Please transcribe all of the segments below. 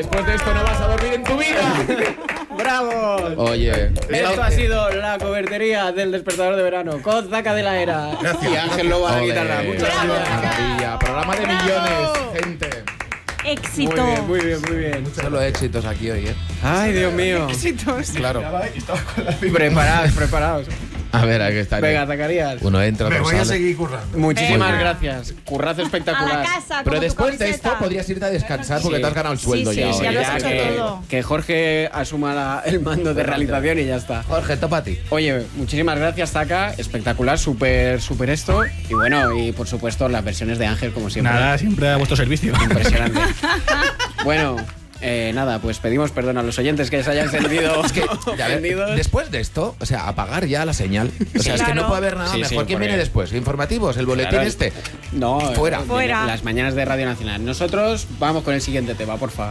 después de esto no vas a dormir en tu vida. ¡Bravo! Oye, Esto ha sido la cobertería del Despertador de Verano con Zaca de la Era y Ángel Lobo a la guitarra. Muchas gracias. Maravilla, programa de millones, gente. Éxito. Muy bien. Solo éxitos aquí hoy, ¿eh? Ay, Dios mío. Éxitos. Claro. Preparados. A ver, aquí está. Venga, Zacarías. Uno entra, Me otro voy a sale. seguir currando. Muchísimas Venga. gracias. Currazo A espectacular. la casa. Pero como tu después de camiseta. esto podrías irte a descansar porque Sí. te has ganado el sueldo Sí, ya sí, hoy. ya lo has Ya hecho que, todo. que Jorge asuma el mando de realización y ya está. Jorge, topa a ti. Oye, muchísimas gracias, Zaca. Espectacular, súper esto. Y bueno, y por supuesto las versiones de Ángel, como siempre. Nada, siempre a vuestro servicio. Impresionante. Bueno, nada, pues pedimos perdón a los oyentes que se hayan sentido Ya ves, ofendidos. después de esto, o sea, apagar ya la señal. O sea, es que no claro. puede haber nada Sí, mejor. sí, ¿Quién viene porque- después? ¿Informativos? ¿El boletín Claro. este? No, Fuera. Fuera. Las mañanas de Radio Nacional. Nosotros vamos con el siguiente tema, porfa.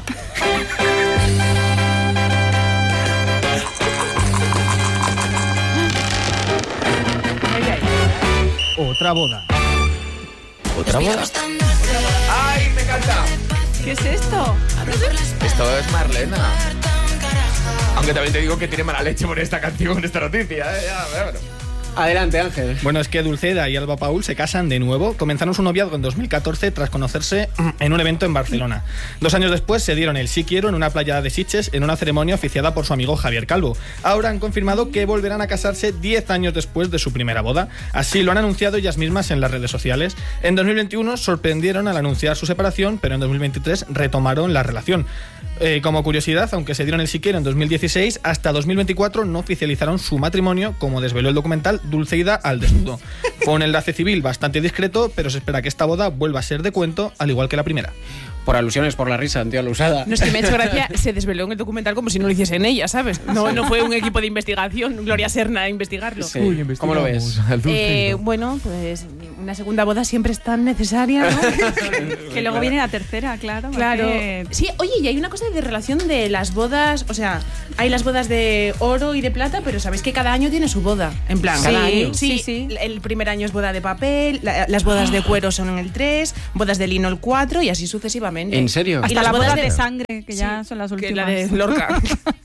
Otra boda. ¿Otra boda? ¡Ay, me encanta! ¿Qué es esto? Esto es Marlena. Aunque también te digo que tiene mala leche por esta canción, esta noticia, ¿eh? Ya, bueno. Adelante, Ángel. Bueno, es que Dulceida y Alba Paul se casan de nuevo. Comenzaron su noviazgo en 2014 tras conocerse en un evento en Barcelona. 2 años después se dieron el sí quiero en una playa de Sitges en una ceremonia oficiada por su amigo Javier Calvo. Ahora han confirmado que volverán a casarse 10 años después de su primera boda. Así lo han anunciado ellas mismas en las redes sociales. En 2021 sorprendieron al anunciar su separación, pero en 2023 retomaron la relación. Como curiosidad, aunque se dieron el sí quiero en 2016, hasta 2024 no oficializaron su matrimonio, como desveló el documental Dulceida al desnudo. Fue un enlace civil bastante discreto, pero se espera que esta boda vuelva a ser de cuento, al igual que la primera. Por alusiones, por la risa, tío, la usada. No, es que me ha hecho gracia, se desveló en el documental como si no lo hiciesen ella, ¿sabes? No fue un equipo de investigación, Gloria Serna a investigarlo. Sí. ¿Cómo lo ves? Bueno, pues una segunda boda siempre es tan necesaria, ¿no? Que luego viene la tercera, claro. Claro. porque- Sí, oye, y hay una cosa de relación de las bodas, o sea, hay las bodas de oro y de plata, pero sabéis que cada año tiene su boda, en plan. Sí, cada año. sí. El primer año es boda de papel, las bodas de cuero son en el 3, bodas de lino el 4 y así sucesivamente. ¿En serio? Y Hasta las las bodas bodas de de- sangre, que ya Sí, son las que últimas. la de Lorca.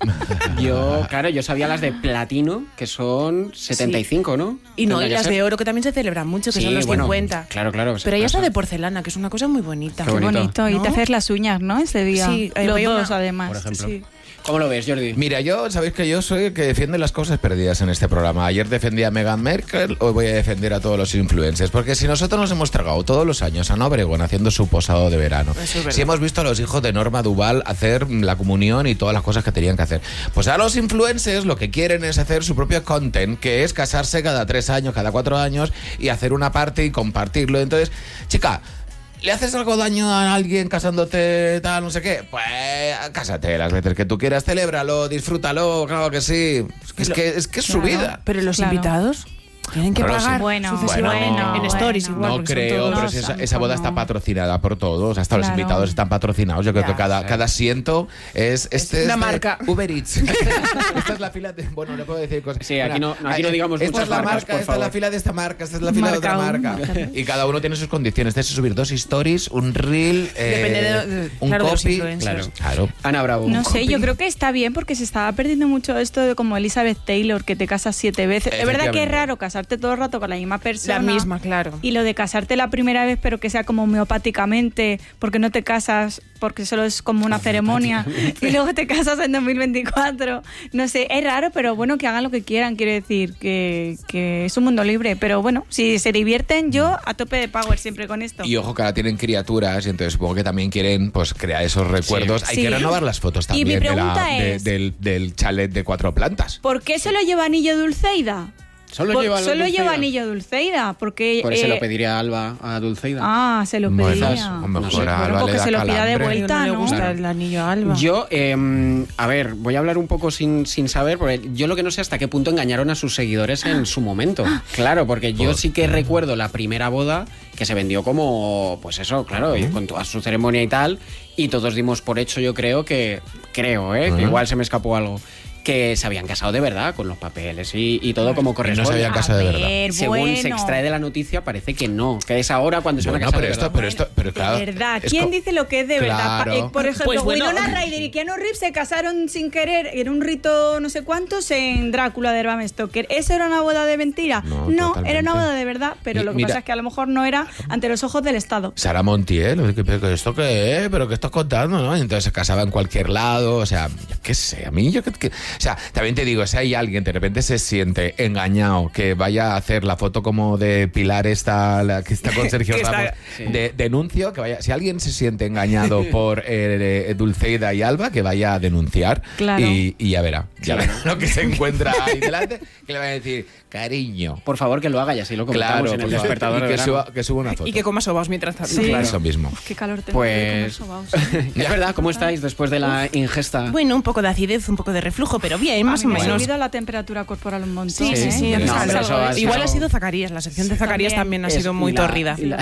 Yo sabía las de platino, que son 75, ¿no? Y no, Tendría y que las ser. de oro que también se celebran mucho, que Sí, son los bueno, 50. Claro. Pero hay hasta Eso. de porcelana, que es una cosa muy bonita. Qué Qué bonito. bonito. Y ¿No? te haces las uñas, ¿no? Ese día. Sí, los voy a dos, una- además. Por ejemplo. Sí. ¿Cómo lo ves, Jordi? Mira, yo, sabéis que yo soy el que defiende las cosas perdidas en este programa. Ayer defendí a Meghan Merkel, hoy voy a defender a todos los influencers. Porque si nosotros nos hemos tragado todos los años a Ana Obregón haciendo su posado de verano, Eso es verdad. si hemos visto a los hijos de Norma Duval hacer la comunión y todas las cosas que tenían que hacer, pues a los influencers lo que quieren es hacer su propio content, que es casarse cada 3 años, cada 4 años y hacer una parte y compartirlo. Entonces, chica, ¿le haces algo daño a alguien casándote, tal, no sé qué? Pues cásate las veces que tú quieras, celébralo, disfrútalo, claro que sí. Es que es su vida. Pero los Claro. invitados tienen que Pero pagar sí. Bueno, sucesivamente. bueno, en stories bueno. igual. No porque son creo, todos- pero No, si esa tampoco boda está no. patrocinada por todos, hasta los Claro. invitados están patrocinados. Yo creo Ya, que cada asiento es una de marca. Uber Eats. Esta es la fila de, bueno, no puedo decir cosas. Sí, aquí no digamos esta muchas es la marcas, marca, por esta es la favor. fila de esta marca, esta es la fila de otra Marca marca. uno. Y cada uno tiene sus condiciones. Tienes que subir 2 stories, un reel, Depende un claro, de los copy. influencers. Claro. Ana Bravo. No sé, yo creo que está bien porque se estaba perdiendo mucho esto de como Elizabeth Taylor, que te casas 7 veces. Es verdad que es Efectivamente. raro casarte todo el rato con la misma persona. La misma, claro. Y lo de casarte la primera vez, pero que sea como homeopáticamente, porque no te casas, porque solo es como una ceremonia, y luego te casas en 2024. No sé, es raro, pero bueno, que hagan lo que quieran, quiero decir, que es un mundo libre. Pero bueno, si se divierten, yo a tope de power siempre con esto. Y ojo que ahora tienen criaturas y entonces supongo que también quieren pues crear esos recuerdos. Hay Sí. que renovar las fotos Y mi también pregunta es- del chalet de 4 plantas. ¿Por qué solo lleva anillo Dulceida? Solo lleva lleva anillo Dulceida, porque... Por eso se lo pediría a Alba, a Dulceida. Ah, se lo Bueno, pediría. a lo mejor No sé, a Alba porque le da se lo pida de calambre. vuelta. No le ¿no? gusta Claro. el anillo a Alba. Yo, a ver, voy a hablar un poco sin saber, porque yo lo que no sé hasta qué punto engañaron a sus seguidores en su momento. Claro, porque yo sí que recuerdo la primera boda que se vendió como, pues eso, claro, y con toda su ceremonia y tal, y todos dimos por hecho, yo creo que igual se me escapó algo, que se habían casado de verdad con los papeles y todo como corresponde. No se habían casado de verdad. Según se extrae de la noticia, parece que no, que es ahora cuando se van a casar pero claro. De verdad, ¿quién dice lo que es de verdad? Por ejemplo, Pues bueno, Winona Ryder y Keanu Reeves se casaron sin querer en un rito no sé cuántos en Drácula de Bram Stoker. ¿Eso era una boda de mentira? No, era una boda de verdad, pero lo que pasa es que a lo mejor no era ante los ojos del Estado. Sara Montiel, ¿pero esto qué es? ¿Pero qué estás contando? ¿No? Y entonces se casaba en cualquier lado, o sea, yo qué sé, a mí o sea, también te digo, si hay alguien de repente se siente engañado, que vaya a hacer la foto como de Pilar esta, la que está con Sergio Ramos, denuncio, que vaya, si alguien se siente engañado por Dulceida y Alba, que vaya a denunciar. Claro. Y ya verá lo que se encuentra ahí delante, que le va a decir, cariño. Por favor, que lo haga y así lo comentamos en el despertador. Y que suba una foto. Y que coma sobaos mientras tanto. Sí. Claro. Eso mismo. Uf, qué calor tengo. Pues es verdad, ¿cómo estáis después de la ingesta? Bueno, un poco de acidez, un poco de reflujo, pero bien, más o Me ha menos. subido la temperatura corporal un montón. Sí, sí, sí. No, hace pero calor. eso Igual ha sido Zacarías, la sección de Zacarías también ha sido muy tórrida. Y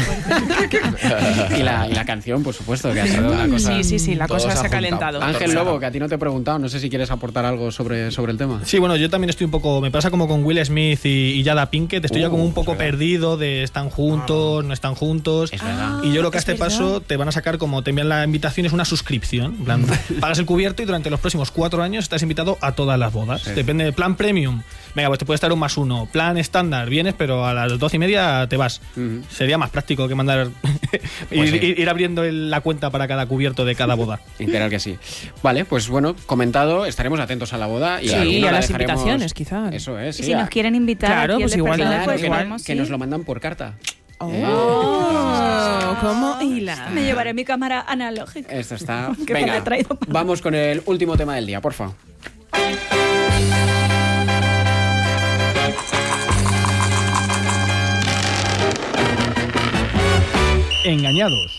la canción, por supuesto, que ha sido una cosa. Sí, la Todo cosa se se ha ha calentado. Ángel Lobo, que a ti no te he preguntado, no sé si quieres aportar algo sobre el tema. Sí, bueno, yo también estoy un poco, me pasa como con Will Smith y Jada Pinkett, estoy ya como un poco perdido de están juntos, no están juntos. Es verdad. Y yo creo que a este paso te van a sacar, como te envían la invitación, es una suscripción. En plan, pagas el cubierto y durante los próximos 4 años estás invitado a todas las bodas. Sí. Depende del plan premium. Venga, pues te puede estar 1+1. Plan estándar, vienes, pero a las 12:30 te vas. Sería más práctico que mandar ir abriendo la cuenta para cada cubierto de cada boda. Literal que sí. Vale, pues bueno, comentado, estaremos atentos a la boda. Y Sí, alguno a la las dejaremos- invitaciones, quizás. Eso es. Y sí, si nos quieren invitar Claro, aquí pues el igual, despertador, claro, pues que, podemos que ir. nos lo mandan por carta. ¿Cómo hila? Me llevaré mi cámara analógica. Esto está. Que me la Venga, he traído para- vamos con el último tema del día, porfa. Engañados.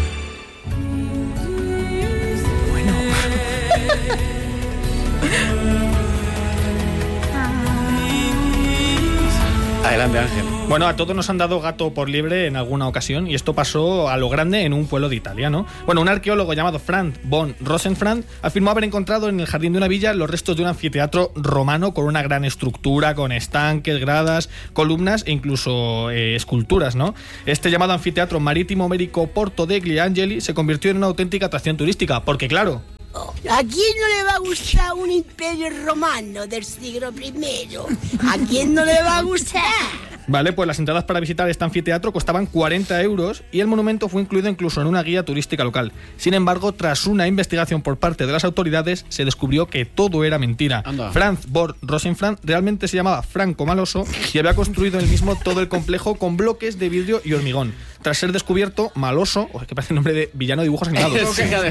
Adelante, Ángel. Bueno, a todos nos han dado gato por liebre en alguna ocasión y esto pasó a lo grande en un pueblo de Italia, ¿no? Bueno, un arqueólogo llamado Franz von Rosenfranz afirmó haber encontrado en el jardín de una villa los restos de un anfiteatro romano con una gran estructura, con estanques, gradas, columnas e incluso esculturas, ¿no? Este llamado anfiteatro marítimo ibérico Porto degli Angeli se convirtió en una auténtica atracción turística, porque claro, ¿a quién no le va a gustar un imperio romano del siglo I? ¿A quién no le va a gustar? Vale, pues las entradas para visitar este anfiteatro costaban 40 euros y el monumento fue incluido incluso en una guía turística local. Sin embargo, tras una investigación por parte de las autoridades, se descubrió que todo era mentira. Anda. Franz von Rosenfranz realmente se llamaba Franco Maloso y había construido él mismo todo el complejo con bloques de vidrio y hormigón. Tras ser descubierto, Maloso, que parece el nombre de villano de dibujos animados,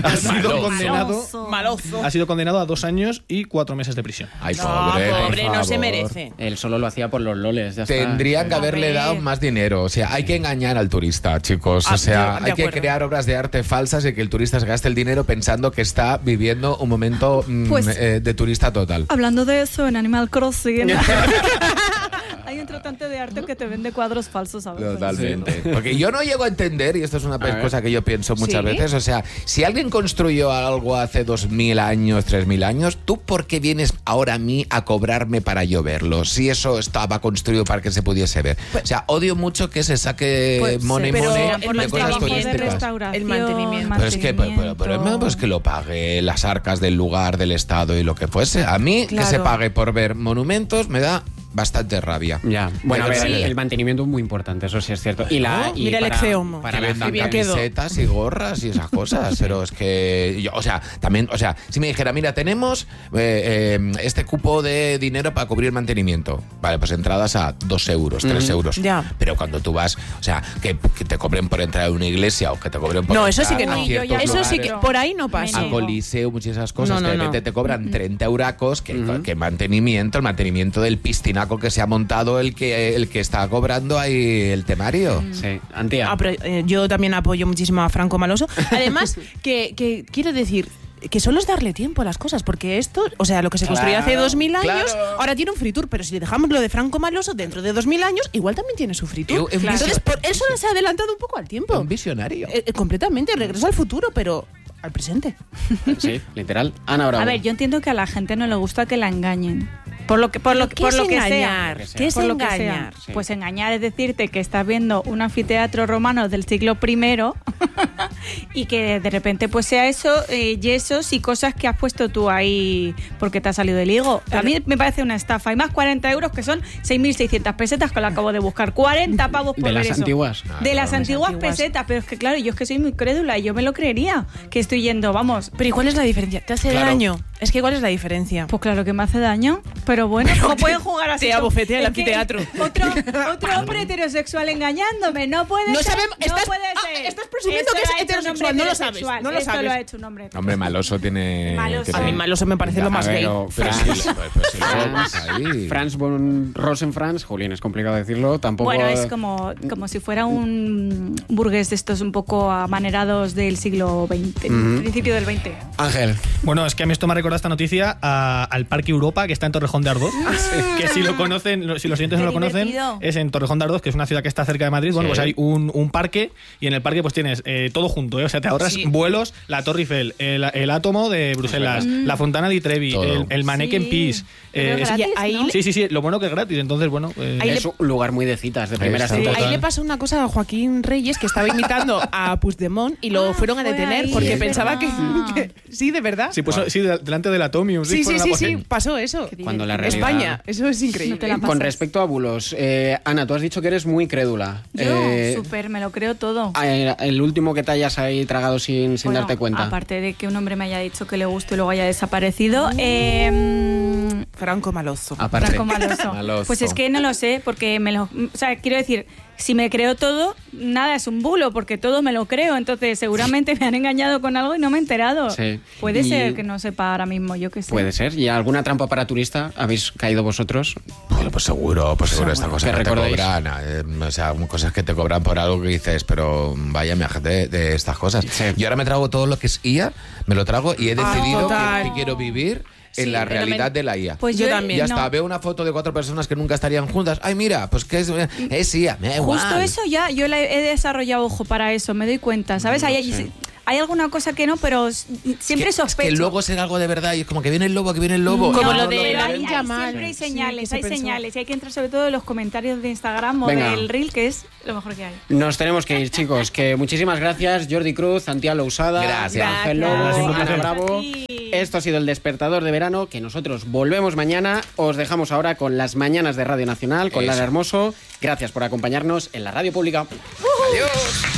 ha sido condenado a 2 años y 4 meses de prisión. Ay, pobre, por Pobre, no se favor. merece. Él solo lo hacía por los loles. Ya está. Tendrían que A haberle ver. dado más dinero. O sea, hay que engañar al turista, chicos. O sea, yo de hay que acuerdo. crear obras de arte falsas y que el turista se gaste el dinero pensando que está viviendo un momento Pues- de turista total. Hablando de eso, en Animal Crossing hay un tratante de arte que te vende cuadros falsos a veces. Totalmente. Porque yo no llego a entender, y esto es una ver. cosa que yo pienso muchas ¿Sí? veces, o sea, si alguien construyó algo hace 2000 años, 3000 años, ¿tú por qué vienes ahora a mí a cobrarme para yo verlo? Si eso estaba construido para que se pudiese ver. O sea, odio mucho que se saque Pues, money pero money el de cosas mantenimiento de turísticas. restauración, El mantenimiento. Pero es que, pues que lo pague las arcas del lugar, del Estado y lo que fuese. A mí, que Claro. se pague por ver monumentos, me da bastante rabia. Ya, bueno, a ver, Sí. el mantenimiento es muy importante, eso sí es cierto. Y Mira el Exeomo. para Que la vendan bien quedó. camisetas y gorras y esas cosas, pero es que yo, o sea, también, o sea, si me dijera, mira, tenemos este cupo de dinero para cubrir mantenimiento, vale, pues entradas a 2 euros, 3 euros, Ya. pero cuando tú vas, o sea, que te cobren por entrar a una iglesia o que te cobren por No, eso entrar sí que a no. ciertos Eso sí lugares, que por ahí no pasa. a Coliseo, muchísimas cosas, No, que de no, repente no. te cobran 30 euracos, que mantenimiento, el mantenimiento del piscinaco que se ha montado el que está cobrando ahí el temario. Sí, Antía. Pero, yo también apoyo muchísimo a Franco Maloso. Además, que quiero decir que solo es darle tiempo a las cosas, porque esto, o sea, lo que se construyó hace 2000 años, claro. ahora tiene un free tour, pero si dejamos lo de Franco Maloso dentro de 2000 años, igual también tiene su free tour. Entonces, él solo se ha adelantado un poco al tiempo. Un visionario. Completamente, regreso al futuro, pero al presente. Sí, literal. Ana Bravo. A ver, yo entiendo que a la gente no le gusta que la engañen. Por lo que engañar? sea. ¿Qué es Por lo que sea. engañar? Sí. Pues engañar es decirte que estás viendo un anfiteatro romano del siglo I y que de repente pues sea eso, yesos y cosas que has puesto tú ahí porque te ha salido del higo. A mí me parece una estafa. Y más 40 euros que son 6.600 pesetas que lo acabo de buscar. 40 pavos por De ver las eso. antiguas. De las no, antiguas antiguas. pesetas. Pero es que claro, yo es que soy muy crédula y yo me lo creería. Que estoy yendo, vamos. Pero ¿y cuál es la diferencia? ¿Te hace Claro. daño? Es que ¿cuál es la diferencia? Pues claro que me hace daño, pero bueno, ¿cómo pueden jugar así? te abofetea el Es que anfiteatro. Otro hombre heterosexual engañándome, no puede No ser. sabemos- no estás- puede ah, ser. estás presumiendo Esto que es lo ha hecho un heterosexual, hombre no lo sabes, heterosexual. no lo Esto sabes. lo ha hecho un hombre. Hombre, Maloso tiene... Maloso. tiene- A mí Maloso me parece lo A más ver, gay. Pero sí, si lo vemos ahí. Franz von Rosenfranz, Julián, es complicado decirlo, tampoco... Bueno, es como si fuera un burgués de estos un poco amanerados del siglo XX, principio del XX. Ángel. Bueno, es que a mí esto me recuerda esta noticia al Parque Europa, que está en Torrejón de Ardoz. Que si lo conocen, si los oyentes Qué no lo conocen, divertido. es en Torrejón de Ardoz, que es una ciudad que está cerca de Madrid. Bueno, Sí. pues hay un parque y en el parque pues tienes todo junto, ¿eh? O sea, te ahorras Sí. vuelos, la Torre Eiffel, el átomo de Bruselas, la Fontana di Trevi, Todo. el Manneken Sí. Peace. Pero es gratis, ahí ¿no? Sí, lo bueno que es gratis, entonces bueno. Ahí Es un lugar muy de citas, de primera está. cita. Total. Ahí le pasó una cosa a Joaquín Reyes, que estaba imitando a Puigdemont y lo fueron a fue detener ahí, porque es pensaba que, verdad. que- Sí, de verdad. Sí, pues sí, delante del Atomium. Sí, fueron a por- pasó eso. Cuando la realidad... España, eso es increíble. No te la Con pasas. respecto a bulos, Ana, tú has dicho que eres muy crédula. Yo, súper, me lo creo todo. El último que te hayas ahí tragado sin Bueno, darte cuenta. Aparte de que un hombre me haya dicho que le gusta y luego haya desaparecido. Franco Malozo. Aparte. Franco Maloso. Maloso. Pues es que no lo sé, porque o sea, quiero decir, si me creo todo, nada es un bulo, porque todo me lo creo. Entonces, seguramente me han engañado con algo y no me he enterado. Sí. Puede Y- ser que no sepa ahora mismo, yo qué sé. Puede ser. ¿Y alguna trampa para turista habéis caído vosotros? Bueno, pues seguro estas cosas ¿Qué que te recordáis? cobran. O sea, cosas que te cobran por algo que dices, pero vaya viaje de estas cosas. Sí. Yo ahora me trago todo lo que es IA, me lo trago y he decidido total. que quiero vivir Sí, en la pero realidad de la IA. Pues Yo también. Ya no. está, veo una foto de 4 personas que nunca estarían juntas. Ay, mira, pues que es IA, me da igual. Justo eso ya, yo he desarrollado ojo para eso, me doy cuenta, ¿sabes? Hay alguna cosa que no, pero siempre Es sospecho. que luego será algo de verdad y es como que viene el lobo, que viene el lobo. Como No, lo de pero Lamine Yamal. siempre hay Sí, señales, que se hay pensó. señales. Y hay que entrar sobre todo en los comentarios de Instagram o Venga. del Reel, que es lo mejor que hay. Nos tenemos que ir, chicos. Que muchísimas gracias, Jordi Cruz, Santiago Lousada, Gracias. Ángel Gracias. Lobo, Gracias. Ana Bravo. A ti. Esto ha sido el despertador de verano, que nosotros volvemos mañana. Os dejamos ahora con las mañanas de Radio Nacional, con Eso. Lara Hermoso. Gracias por acompañarnos en la radio pública. Adiós.